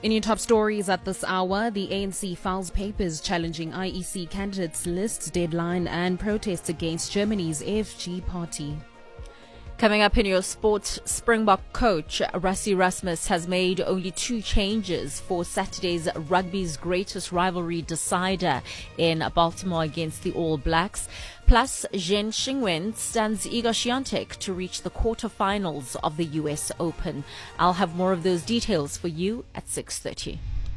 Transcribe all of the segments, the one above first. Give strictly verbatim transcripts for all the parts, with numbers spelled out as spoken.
In your top stories at this hour, the A N C files papers challenging I E C candidates lists deadline and protests against Germany's A F G party. Coming up in your sports, Springbok coach Rassie Erasmus has made only two changes for Saturday's rugby's greatest rivalry decider in Baltimore against the All Blacks. Plus, Zhen Xingwen stands Iga Swiatek to reach the quarterfinals of the U S Open. I'll have more of those details for you at six thirty.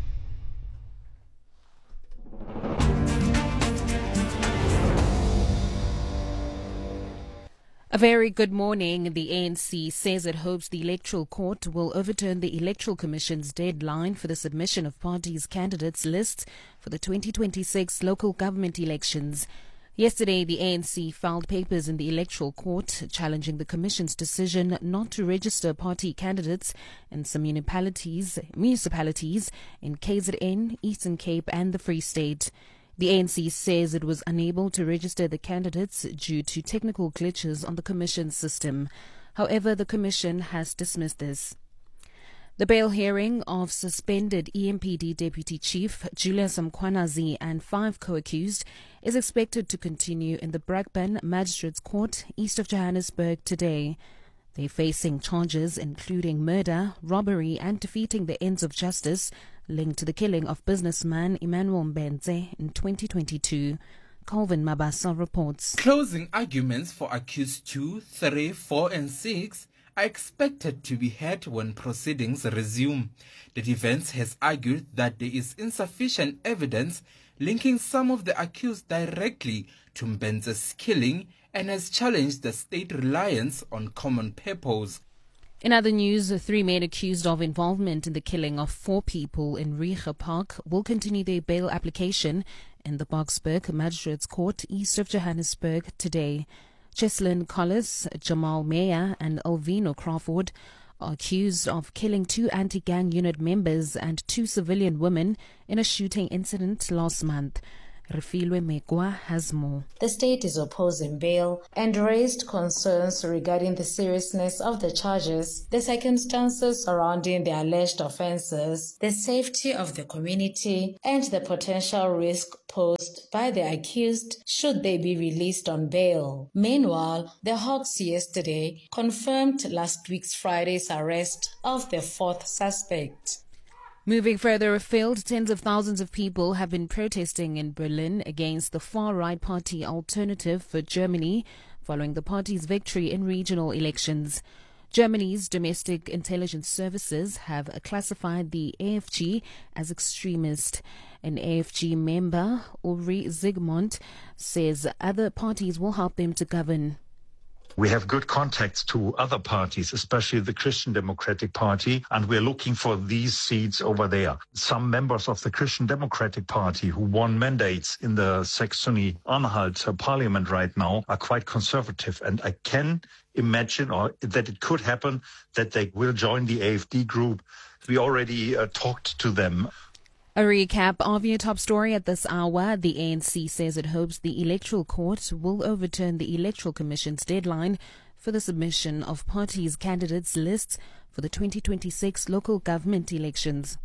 A very good morning. The A N C says it hopes the Electoral Court will overturn the Electoral Commission's deadline for the submission of parties' candidates' lists for the twenty twenty-six local government elections. Yesterday, the A N C filed papers in the Electoral Court challenging the Commission's decision not to register party candidates in some municipalities, municipalities in K Z N, Eastern Cape and the Free State. The A N C says it was unable to register the candidates due to technical glitches on the Commission's system. However, the Commission has dismissed this. The bail hearing of suspended E M P D Deputy Chief Julius Mkhwanazi and five co-accused is expected to continue in the Brakpan Magistrates Court east of Johannesburg today. They're facing charges including murder, robbery and defeating the ends of justice linked to the killing of businessman Emmanuel Mbenze in twenty twenty-two. Calvin Mabasa reports. Closing arguments for accused two, three, four and six are expected to be heard when proceedings resume. The defense has argued that there is insufficient evidence linking some of the accused directly to Mbenze's killing and has challenged the state reliance on common purpose. In other news, three men accused of involvement in the killing of four people in Rieger Park will continue their bail application in the Boksburg Magistrates Court east of Johannesburg today. Cheslin Collis, Jamal Meyer and Alvino Crawford are accused of killing two anti-gang unit members and two civilian women in a shooting incident last month. Refilwe Mekwa has more. The state is opposing bail and raised concerns regarding the seriousness of the charges, the circumstances surrounding the alleged offences, the safety of the community, and the potential risk posed by the accused should they be released on bail. Meanwhile, the Hawks yesterday confirmed last week's Friday's arrest of the fourth suspect. Moving further afield, tens of thousands of people have been protesting in Berlin against the far-right party Alternative for Germany following the party's victory in regional elections. Germany's domestic intelligence services have classified the A F G as extremist. An A F G member, Ulrich Zygmunt, says other parties will help them to govern. We have good contacts to other parties, especially the Christian Democratic Party, and we're looking for these seats over there. Some members of the Christian Democratic Party who won mandates in the Saxony-Anhalt parliament right now are quite conservative, and I can imagine or that it could happen that they will join the A F D group. We already uh, talked to them. A recap of your top story at this hour. The A N C says it hopes the Electoral Court will overturn the Electoral Commission's deadline for the submission of parties' candidates' lists for the twenty twenty-six local government elections.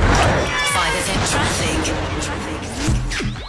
five F M traffic.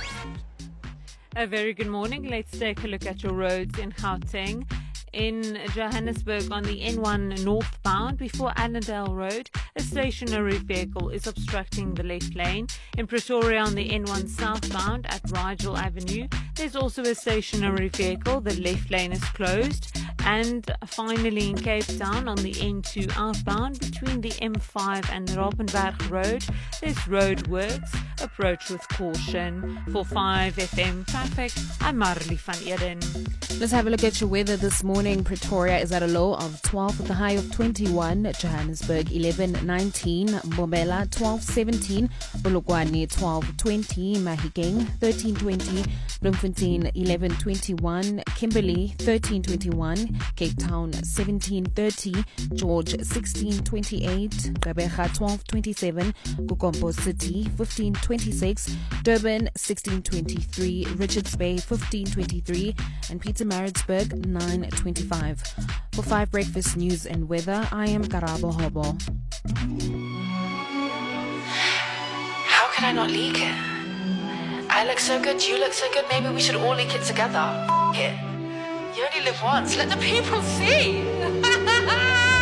A very good morning. Let's take a look at your roads in Gauteng. In Johannesburg on the N one northbound before Annandale Road, a stationary vehicle is obstructing the left lane. In Pretoria on the N one southbound at Rigel Avenue, there's also a stationary vehicle. The left lane is closed. And finally in Cape Town on the N two outbound between the M five and Robbenberg Road, there's road works. Approach with caution. For five F M traffic, I'm Marley van Eden. Let's have a look at your weather this morning. Pretoria is at a low of twelve with a high of twenty-one. Johannesburg eleven nineteen. Mbombela twelve seventeen. Polokwane twelve twenty. Mahikeng thirteen twenty. Bloemfontein eleven twenty-one. Kimberley thirteen twenty-one. Cape Town seventeen thirty. George sixteen twenty-eight. Gqeberha twelve twenty-seven. Kukombo City fifteen twenty-six. Durban sixteen twenty-three. Richards Bay fifteen twenty-three. And Pietermaritzburg nine twenty-five. For five Breakfast News and Weather, I am Karabo Hobo. could I not leak it? I look so good, you look so good, maybe we should all leak it together. F- it. You only live once, let the people see.